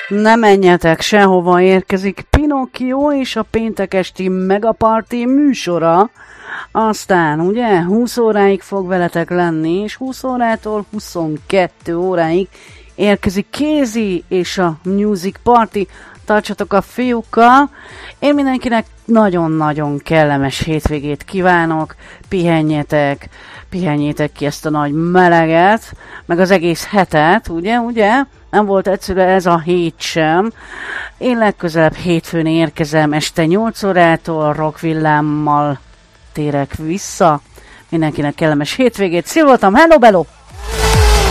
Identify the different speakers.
Speaker 1: Ne menjetek sehova, érkezik Pinocchio és a péntek esti Megaparty műsora. Aztán ugye 20 óráig fog veletek lenni, és 20 órától 22 óráig érkezik Kézi és a Music Party. Tartsatok a fiúkkal. Én mindenkinek nagyon-nagyon kellemes hétvégét kívánok. Pihenjétek ki ezt a nagy meleget, meg az egész hetet, ugye? Nem volt egyszerű ez a hét sem. Én legközelebb hétfőn érkezem este 8 órától, rockvillámmal térek vissza. Mindenkinek kellemes hétvégét. Szilvoltam, hello, bello!